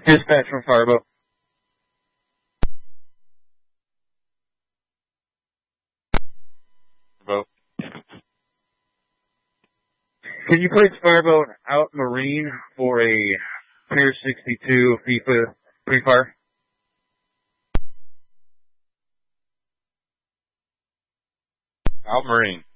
Dispatch from Fireboat. Vote. Can you place Fireboat out Marine for a Pier 62 FIFA pre-fire? Out Marine.